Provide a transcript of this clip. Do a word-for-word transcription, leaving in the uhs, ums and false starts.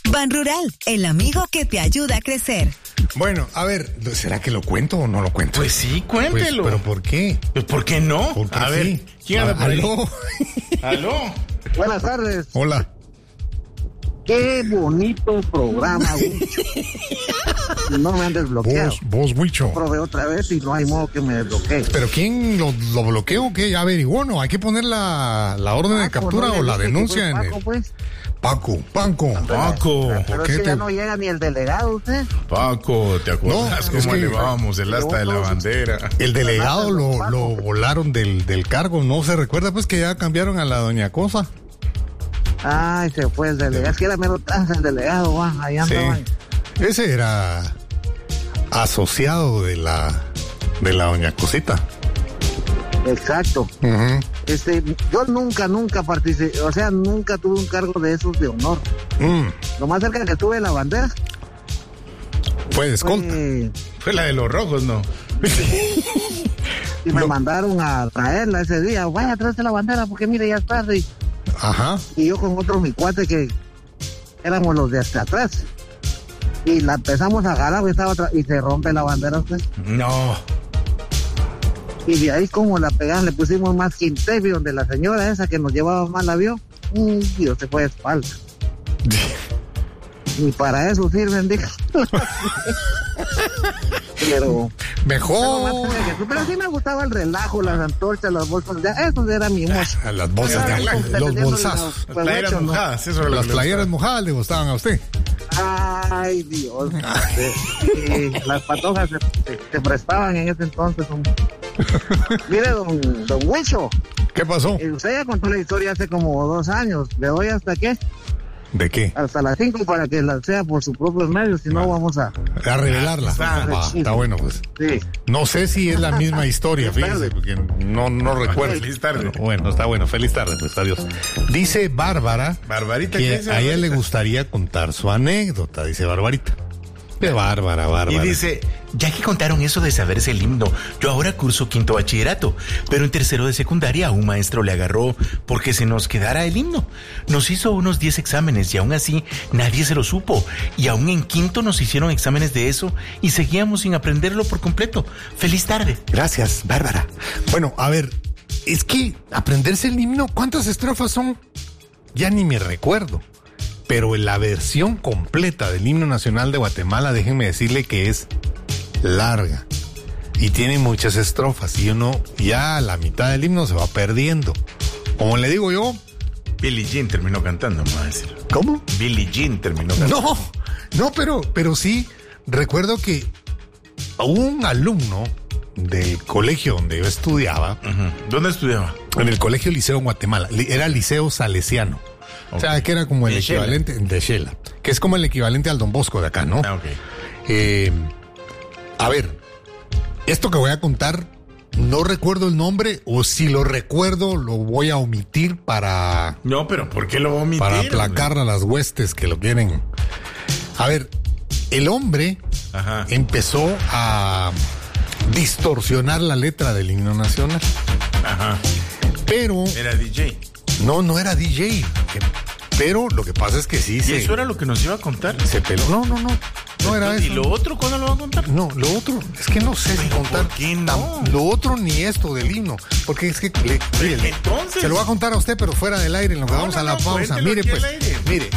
Ban Rural, el amigo que te ayuda a crecer. Bueno, a ver, ¿será que lo cuento o no lo cuento? Pues sí, cuéntelo. Pues, ¿pero por qué? Pues ¿por qué no? ¿Por qué a sí? ver, ¿quién anda por ahí? ¿Aló? ¿Aló? Buenas tardes. Hola. Qué bonito programa, Huicho. No me han desbloqueado. Vos, vos, Huicho. Probé otra vez y no hay modo que me desbloquee. ¿Pero quién lo, lo bloqueó o qué? Ya averiguó, ¿no? Hay que poner la, la orden de Paco, captura ¿no le o la dije que denuncia fue en Paco, el... pues? Paco, Paco. Paco, Pero qué es que te- ya no llega ni el delegado, usted. Paco, ¿te acuerdas No, es cómo que- elevábamos el asta de la bandera? El delegado lo, lo volaron del, del cargo, ¿no se recuerda? Pues que ya cambiaron a la doña Cosa. Ay, se fue el delegado. Es que era mero trans el delegado, va. Ahí Sí. andaba. Ese era asociado de la, de la doña Cosita. Exacto. Ujú. Este, yo nunca, nunca participé, o sea, nunca tuve un cargo de esos de honor. Mm, Lo más cerca que tuve de la bandera fue de escolta. fue, Fue la de los rojos, ¿no? y me Lo- mandaron a traerla ese día. Vaya, tráete la bandera porque mire, ya es tarde. Y, Ajá. y yo con otro mi cuate que éramos los de hasta atrás. Y la empezamos a agarrar y, estaba tra- y se rompe la bandera, usted. No. Y de ahí como la pegaron, le pusimos más quintevi, donde la señora esa que nos llevaba mal la vio. Mm, Dios, se fue de espalda. Ni para eso sirven, dijo. Pero, Mejor. pero, más- pero sí me gustaba el relajo, las antorchas, las bolsas. Ya, eso era mi emoción. A las bolsas de Era agua, los bolsazos. Las playeras mojadas, eso era lo Las que le playeras gustaba. mojadas le gustaban a usted. Ay, Dios. Sí, las patojas se, se- se prestaban en ese entonces. hombre. Mire, don, don Huicho, ¿Qué pasó? eh, usted ya contó la historia hace como dos años. ¿Le doy hasta qué? ¿De qué? Hasta las cinco para que la sea por sus propios medios, si no vamos a... A revelarla. Ah, Va, está bueno, pues. Sí. No sé si es la misma historia, fíjese, tarde. porque no, no recuerdo. Feliz tarde. Bueno, bueno, está bueno. Feliz tarde, pues adiós. Dice Bárbara Barbarita, ¿qué que dice a ella le Barbarita? gustaría contar su anécdota, dice Barbarita. Qué bárbara, Y Bárbara. dice, ya que contaron eso de saberse el himno, yo ahora curso quinto bachillerato, pero en tercero de secundaria a un maestro le agarró porque se nos quedara el himno. Nos hizo unos diez exámenes y aún así nadie se lo supo. Y aún en quinto nos hicieron exámenes de eso y seguíamos sin aprenderlo por completo. Feliz tarde. Gracias, Bárbara. Bueno, a ver, es que aprenderse el himno, ¿cuántas estrofas son? Ya ni me recuerdo. Pero en la versión completa del himno nacional de Guatemala, déjenme decirle que es larga y tiene muchas estrofas y uno ya a la mitad del himno se va perdiendo. Como le digo yo, Billie Jean terminó cantando, maestro. ¿cómo? Billie Jean terminó cantando. No, no, pero, pero sí, recuerdo que un alumno del colegio donde yo estudiaba, Ujú. ¿Dónde estudiaba? en el colegio Liceo en Guatemala, li- era Liceo Salesiano. O sea, Ok. que era como el De Shela. equivalente de Shela, que es como el equivalente al Don Bosco de acá, ¿no? Ah, ok. Eh, a ver, esto que voy a contar, no recuerdo el nombre, o si lo recuerdo, lo voy a omitir para, No, pero ¿por qué lo va a omitir? para hombre? aplacar a las huestes que lo quieren. A ver, el hombre Ajá. empezó a distorsionar la letra del himno nacional, Ajá. pero Era D J. no, no era D J. que- Pero lo que pasa es que sí ¿Y se, eso era lo que nos iba a contar? se peló. No, no, no. No era ¿Y eso. lo otro cuándo lo va a contar? No, lo otro, es que no sé si ¿Pero contar. por qué no? Tam- Lo otro ni esto del himno. Porque es que, le- mire, le- Entonces- se lo voy a contar a usted, pero fuera del aire, en lo que No, vamos no, a la no, pausa. cuéntelo Mire, aquí pues, al aire. mire,